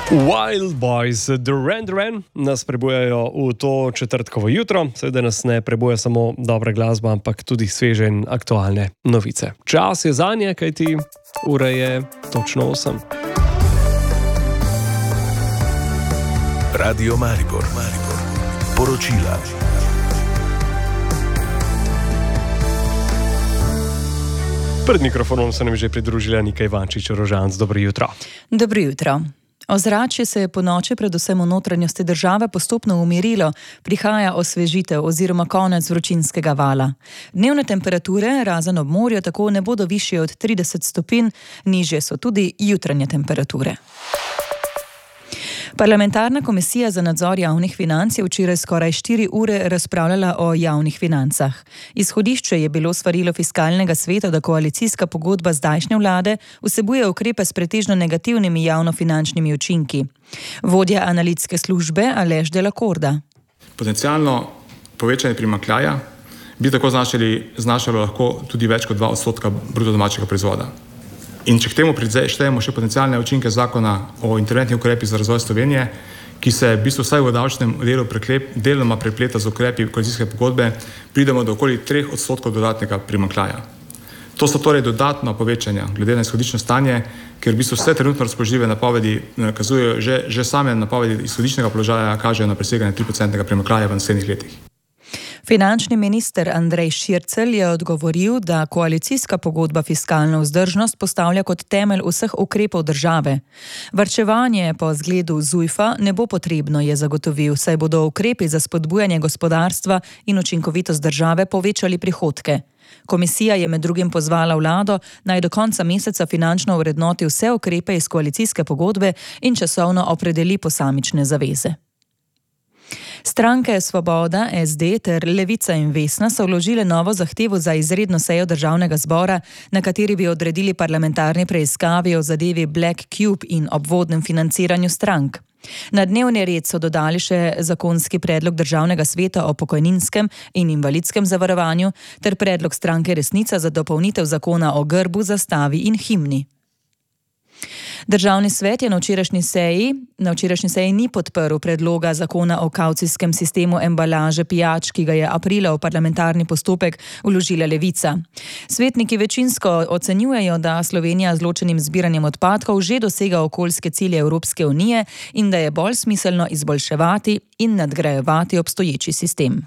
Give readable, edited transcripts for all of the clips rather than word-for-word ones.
Wild Boys, Duran nas prebujajo v to četrtkovo jutro. Seveda nas ne prebuja samo dobra glasba, ampak tudi sveže in aktualne novice. Čas je zanje, kajti ura je točno 8. Radio Maribor. Poročila. Pred mikrofonom se nam je že pridružila Nika Ivančič-Rožanc. Dobro jutro. Dobro jutro. Ozračje se je po noči predvsem v notranjosti države postopno umirilo, prihaja osvežitev oziroma konec vročinskega vala. Dnevne temperature, razen ob morju, tako ne bodo višje od 30 stopinj, nižje so tudi jutranje temperature. Parlamentarna komisija za nadzor javnih financ je včeraj skoraj 4 ure razpravljala o javnih financah. Izhodišče je bilo svarilo fiskalnega sveta, da koalicijska pogodba zdajšnje vlade vsebuje ukrepe s pretežno negativnimi javnofinančnimi učinki. Vodja analitske službe Aleš de la Corda. Potencialno povečanje primanjkljaja bi tako znašalo lahko tudi več kot 2% bruto domačega proizvoda. In če k temu prištejemo še potencialne učinke zakona o interventnih ukrepih za razvoj Slovenije, ki se v bistvu vsaj v davčnem delu deloma prepleta z ukrepi koalicijske pogodbe, pridemo do okoli 3% dodatnega primanjkljaja. To so torej dodatno povečanja glede na izhodično stanje, ker v bistvu vse trenutno razpoložljive napovedi nakazujejo, že same napovedi izhodičnega položaja kažejo na preseganje 3% primanjkljaja v naslednjih letih. Finančni minister Andrej Šircelj je odgovoril, da koalicijska pogodba fiskalno vzdržnost postavlja kot temelj vseh ukrepov države. Varčevanje po zgledu Zujfa ne bo potrebno, je zagotovil, saj bodo ukrepi za spodbujanje gospodarstva in učinkovitost države povečali prihodke. Komisija je med drugim pozvala vlado, naj do konca meseca finančno ovrednoti vse ukrepe iz koalicijske pogodbe in časovno opredeli posamične zaveze. Stranke Svoboda, SD ter Levica in Vesna so vložile novo zahtevo za izredno sejo državnega zbora, na kateri bi odredili parlamentarni preiskavi o zadevi Black Cube in obvodnem financiranju strank. Na dnevni red so dodali še zakonski predlog državnega sveta o pokojninskem in invalidskem zavarovanju ter predlog stranke Resnica za dopolnitev zakona o grbu, zastavi in himni. Državni svet je na včerajšnji seji ni podprl predloga zakona o kavcijskem sistemu embalaže pijač, ki ga je aprila v parlamentarni postopek vložila Levica. Svetniki večinsko ocenjujejo, da Slovenija z ločenim zbiranjem odpadkov že dosega okoljske cilje Evropske unije in da je bolj smiselno izboljševati in nadgrajevati obstoječi sistem.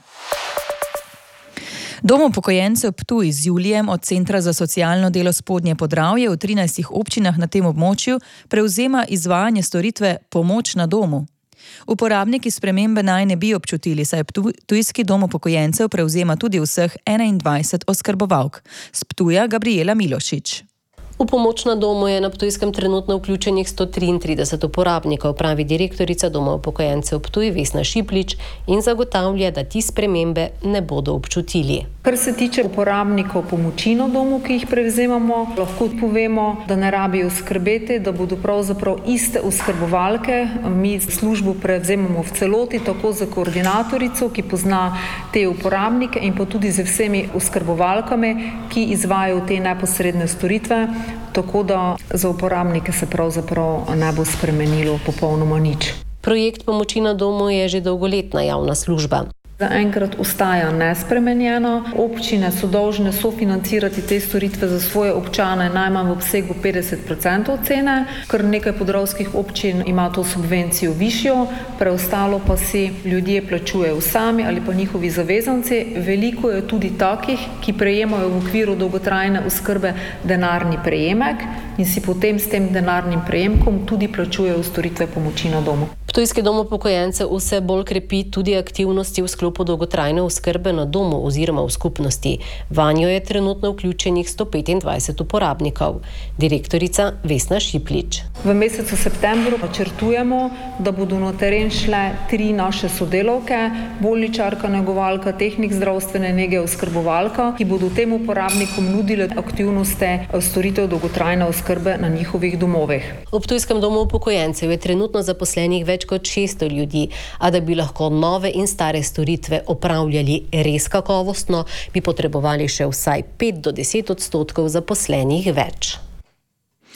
Dom upokojencev Ptuj z Julijem od Centra za socialno delo Spodnje Podravje v 13 občinah na tem območju prevzema izvajanje storitve Pomoč na domu. Uporabniki spremembe naj ne bi občutili, saj ptujski dom upokojencev prevzema tudi vseh 21 oskrbovalk. S Ptuja Gabriela Milošič. V pomoč na domu je na Ptujskem trenutno vključenih 133 uporabnikov, pravi direktorica Doma upokojencev Ptuj Vesna Šiplič in zagotavlja, da ti spremembe ne bodo občutili. Kar se tiče uporabnikov pomoči na domu, ki jih prevzemamo, lahko povemo, da ne rabijo skrbeti, da bodo pravzaprav iste oskrbovalke. Mi službo prevzemamo v celoti, tako za koordinatorico, ki pozna te uporabnike, in pa tudi z vsemi oskrbovalkami, ki izvajajo te neposredne storitve. Tako da za uporabnike se pravzaprav ne bo spremenilo popolnoma nič. Projekt Pomoči na domu je že dolgoletna javna služba. Zaenkrat ostaja nespremenjeno. Občine so dolžne sofinancirati te storitve za svoje občane najmanj v obsegu 50% cene, ker nekaj podravskih občin ima to subvencijo višjo, preostalo pa si ljudje plačujejo sami ali pa njihovi zavezanci. Veliko je tudi takih, ki prejemajo v okviru dolgotrajne oskrbe denarni prejemek in si potem s tem denarnim prejemkom tudi plačujejo storitve pomoči na domu. Ptujski dom upokojencev vse bolj krepi tudi aktivnosti v sklopu dolgotrajne oskrbe na domu oziroma v skupnosti. Vanjo je trenutno vključenih 125 uporabnikov. Direktorica Vesna Šiplič. V mesecu septembru načrtujemo, da bodo na teren šle 3 naše sodelavke, bolničarka, negovalka, tehnik zdravstvene nege, oskrbovalka, ki bodo tem uporabnikom nudile aktivnosti storitev dolgotrajne oskrbe na njihovih domovih. V Ptujskem domu upokojencev je trenutno zaposlenih več kot 600 ljudi, a da bi lahko nove in stare storitve opravljali res kakovostno, bi potrebovali še vsaj 5 do 10% zaposlenih več.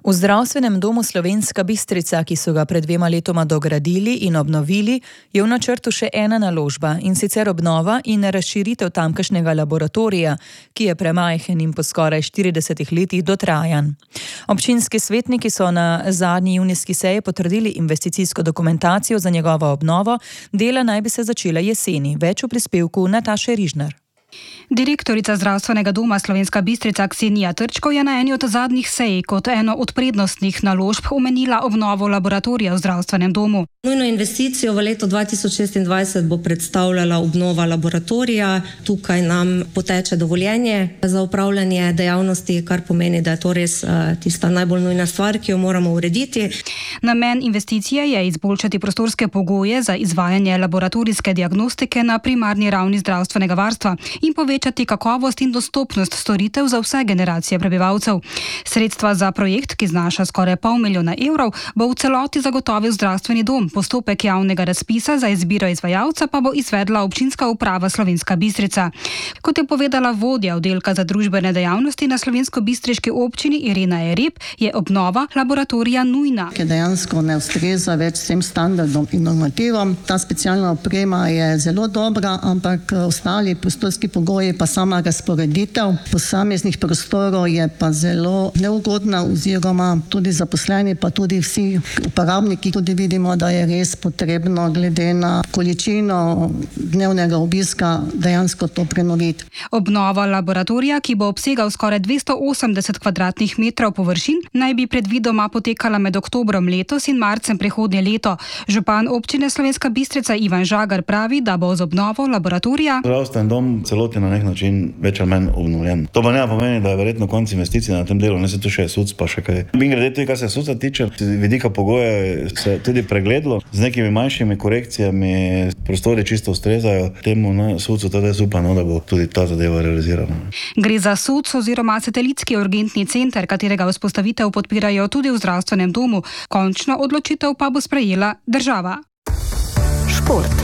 V zdravstvenem domu Slovenska Bistrica, ki so ga pred 2 letoma dogradili in obnovili, je v načrtu še ena naložba, in sicer obnova in razširitev tamkajšnjega laboratorija, ki je premajhen in po skoraj 40 letih dotrajan. Občinski svetniki so na zadnji junijski seji potrdili investicijsko dokumentacijo za njegovo obnovo, dela naj bi se začela jeseni. Več v prispevku Nataše Rižnar. Direktorica zdravstvenega doma Slovenska Bistrica Ksenija Trčko je na eni od zadnjih sej kot eno od prednostnih naložb omenila obnovo laboratorija v zdravstvenem domu. Nujno investicijo v letu 2026 bo predstavljala obnova laboratorija. Tukaj nam poteče dovoljenje za upravljanje dejavnosti, kar pomeni, da je to res tista najbolj nujna stvar, ki jo moramo urediti. Namen investicije je izboljšati prostorske pogoje za izvajanje laboratorijske diagnostike na primarni ravni zdravstvenega varstva in povečati kakovost in dostopnost storitev za vse generacije prebivalcev. Sredstva za projekt, ki znaša skoraj 500 000 evrov, bo v celoti zagotovil zdravstveni dom. Postopek javnega razpisa za izbiro izvajalca pa bo izvedla občinska uprava Slovenska Bistrica. Kot je povedala vodja oddelka za družbene dejavnosti na slovensko-bistriški občini Irena Erep, je obnova laboratorija nujna. Ki dejansko ne ustreza več vsem standardom in normativom. Ta specialna oprema je zelo dobra, ampak ostali prostorski pogoji pa sama razporeditev posameznih prostorov je pa zelo neugodna, oziroma tudi zaposleni pa tudi vsi uporabniki tudi vidimo, da je res potrebno glede na količino dnevnega obiska dejansko to prenoviti. Obnova laboratorija, ki bo obsegal skoraj 280 kvadratnih metrov površin, naj bi predvidoma potekala med oktobrom letos in marcem prihodnje leto. Župan občine Slovenska Bistrica Ivan Žagar pravi, da bo z obnovo laboratorija zdravstveni dom celoti na nek način več ali manj obnovljen. To pa ne pomeni, da je verjetno konc investicij na tem delu, ne se tu še SUC pa še kaj. In glede tudi, kar se SUC-a tiče, vidika pogoje se tudi pregledalo, z nekimi manjšimi korekcijami prostori čisto ustrezajo temu na SUC-u, teda upam, da bo tudi ta zadeva realizirana. Gre za SUC oziroma satelitski urgentni center, katerega vzpostavitev podpirajo tudi v zdravstvenem domu. Končno odločitev pa bo sprejela država. Šport.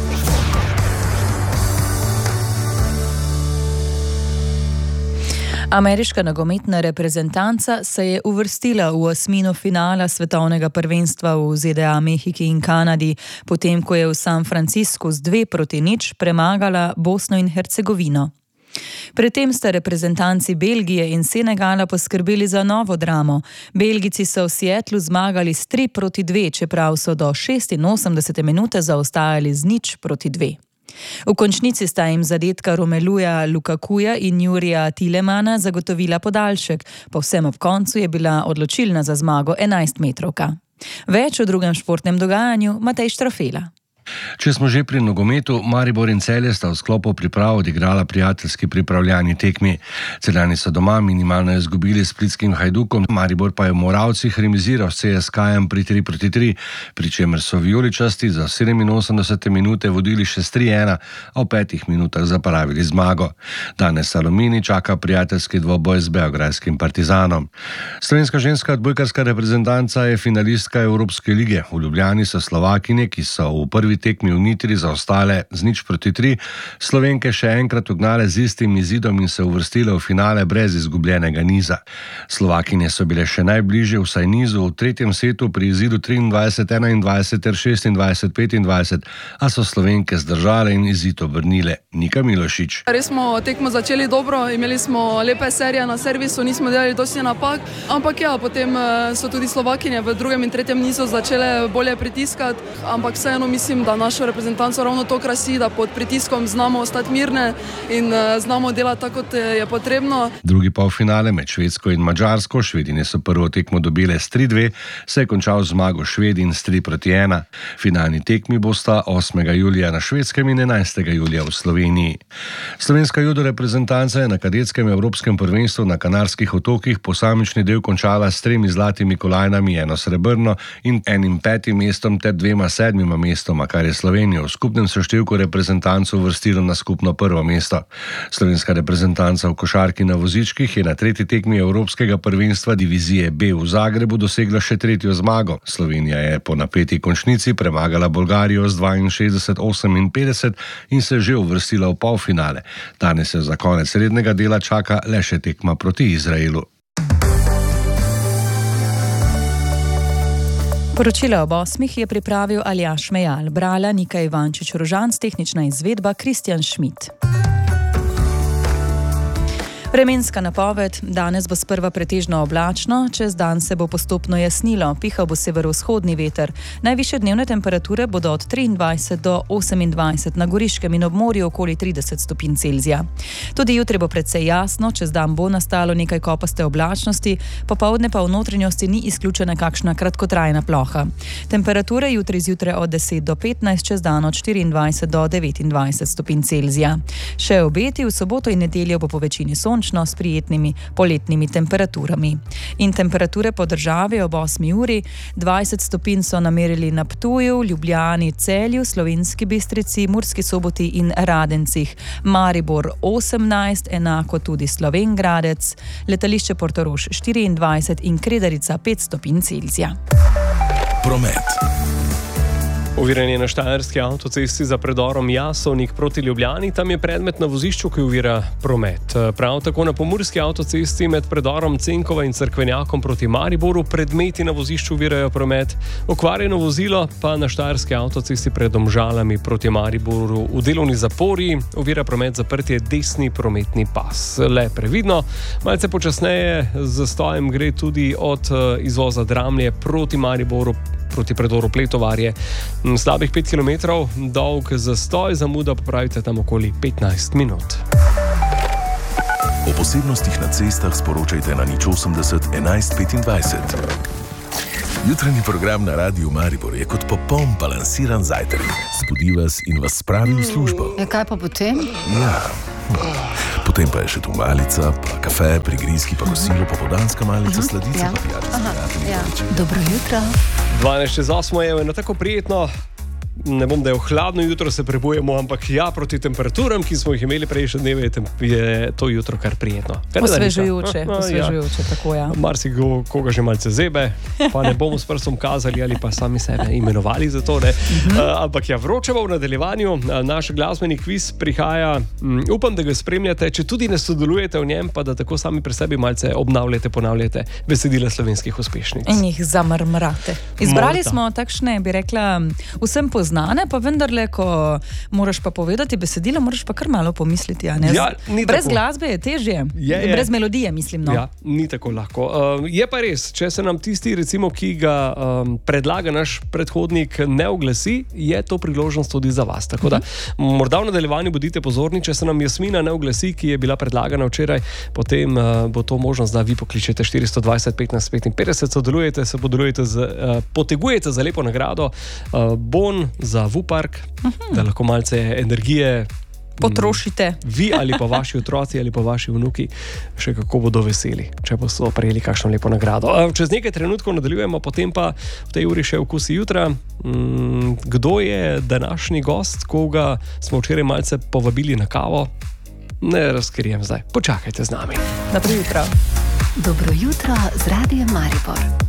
Ameriška nogometna reprezentanca se je uvrstila v osmino finala svetovnega prvenstva v ZDA, Mehiki in Kanadi, potem ko je v San Franciscu z 2-0 premagala Bosno in Hercegovino. Pred tem sta reprezentanci Belgije in Senegala poskrbeli za novo dramo. Belgijci so v Seattlu zmagali s 3-2, čeprav so do 86. minute zaostajali z 0-2. V končnici sta jim zadetka Romeluja Lukakuja in Jurija Tilemana zagotovila podaljšek. Povsem ob koncu je bila odločilna za zmago 11-metrovka. Več o drugem športnem dogajanju Matej Štrafela. Če smo že pri nogometu, Maribor in Celje sta v sklopu priprav odigrala prijateljski pripravljalni tekmi. Celjani so doma minimalno izgubili s splitskim Hajdukom, Maribor pa je v Moravcih remiziral s CSKA-jem pri 3-3, pri čemer so vijoličasti za 87 minute vodili še 3-1, a v 5 minutah zapravili zmago. Danes Aluminij čaka prijateljski dvoboj z beograjskim Partizanom. Slovenska ženska odbojkarska reprezentanca je finalistka Evropske lige. V Ljubljani so Slovakinje, ki so v prvi tekmi v Nitri zaostale z 0-3, Slovenke še enkrat ugnale z istim izidom in se uvrstile v finale brez izgubljenega niza. Slovakinje so bile še najbližje vsaj nizu v tretjem setu pri izidu 23-21 ter 26-25, a so Slovenke zdržale in izid obrnile. Nika Milošič. Res smo tekmo začeli dobro, imeli smo lepe serije na servisu, nismo delali dosti napak, ampak ja, potem so tudi Slovakinje v drugem in tretjem nizu začele bolje pritiskati, ampak vseeno mislim, da našo reprezentanco ravno to krasi, da pod pritiskom znamo ostati mirne in znamo delati tako, kot je potrebno. Drugi polfinale med Švedsko in Madžarsko, Švedine so prvo tekmo dobile s 3-2, se je končal zmago Švedin s 3-1. Finalni tekmi bosta 8. julija na Švedskem in 11. julija v Sloveniji. Slovenska judo reprezentanca je na kadetskem evropskem prvenstvu na Kanarskih otokih posamični del končala s 3 zlatimi kolajnami, 1 srebrno in 1 5. mestom ter 2 7. mestoma, kar je Slovenijo v skupnem seštevku reprezentanc uvrstilo na skupno 1. mesto. Slovenska reprezentanca v košarki na vozičkih je na 3. tekmi Evropskega prvenstva divizije B v Zagrebu dosegla še 3. zmago. Slovenija je po napeti končnici premagala Bolgarijo z 62-58 in se že uvrstila v polfinale. Danes se za konec rednega dela čaka le še tekma proti Izraelu. Poročilo ob 8 je pripravil Aljaž Mejal, brala Nika Ivančič-Rožanc, tehnična izvedba Kristjan Šmit. Vremenska napoved. Danes bo sprva pretežno oblačno, čez dan se bo postopno jasnilo, pihal bo severovzhodni veter. Najvišje dnevne temperature bodo od 23 do 28, na Goriškem in ob morju okoli 30 stopinj Celzija. Tudi jutri bo precej jasno, čez dan bo nastalo nekaj kopaste oblačnosti, popoldne pa v notranjosti ni izključena kakšna kratkotrajna ploha. Temperature jutri zjutraj od 10 do 15, čez dan od 24 do 29 stopinj Celzija. Še obeti, v soboto in nedeljo bo po večini sončno s prijetnimi poletnimi temperaturami. In temperature po državi ob 8 uri. 20 stopinj so namerili na Ptuju, Ljubljani, Celju, Slovenski Bistrici, Murski Soboti in Radencih. Maribor 18, enako tudi Slovenj Gradec, letališče Portorož 24 in Kredarica 5 stopinj Celzija. Promet. Oviranje na štajerski avtocesti za predorom Jasovnik proti Ljubljani, tam je predmet na vozišču, ki ovira promet. Prav tako na pomurski avtocesti med predorom Cenkova in Cerkvenjakom proti Mariboru predmeti na vozišču ovirajo promet. Okvarjeno vozilo pa na štajerski avtocesti pred Domžalami proti Mariboru v delovni zapori ovira promet, zaprtje desni prometni pas. Le previdno, malce počasneje z zastojem gre tudi od izvoza Dramlje proti Mariboru proti predoru Pletovarje. Slabih 5 km dolg zastoj, zamuda popravite tam okoli 15 minut. O posebnostih na cestah sporočajte na 080 11 25. Jutranji program na Radiu Maribor je kot popoln balansiran zajtrk. Zbudi vas in vas spravi v službo. Kaj pa potem? Ja. Potem pa je še tu malica, pa kafe, prigrizki, pa kosilo, popoldanska malica, sladica, pa pijati. Dobro jutro. 12:08 je eno tako prijetno. Ne bom, da je v hladno jutro se prebujemo, ampak ja, proti temperaturam, ki smo jih imeli prejšnje dneve, je to jutro kar prijetno. Osvežujoče, tako ja. Marsikoga že malce zebe, pa ne bomo s prstom kazali ali pa sami sebe imenovali za to, ne. Ampak ja, vroče bo v nadaljevanju, naš glasbeni kviz prihaja, upam, da ga spremljate, če tudi ne sodelujete v njem, pa da tako sami pri sebi malce obnavljate, ponavljate besedila slovenskih uspešnic. In jih zamrmrate. Izbrali smo takšne, bi rekla, vsem znane, pa vendarle, ko moraš pa povedati besedilo, moraš pa kar malo pomisliti. Ja, brez glasbe je težje. Brez melodije, mislim. No. Ja, ni tako lahko. Je pa res, če se nam tisti, recimo, ki ga predlaga naš predhodnik, ne oglasi, je to priložnost tudi za vas. Tako da, morda v nadaljevanju bodite pozorni, če se nam Jasmina ne oglasi, ki je bila predlagana včeraj, potem bo to možnost, da vi pokličete 420 15 55, sodelujete, se potegujete za lepo nagrado, bon za VUPark, da lahko malce energije potrošite. Vi ali pa vaši otroci ali pa vaši vnuki še kako bodo veseli, če bodo prejeli kakšno lepo nagrado. Čez nekaj trenutkov nadaljujemo, potem pa v tej uri še vkusi jutra. Kdo je današnji gost, koga smo včeraj malce povabili na kavo? Ne razkrijem zdaj. Počakajte z nami. Dobro jutro. Dobro jutro z Radiem Maribor.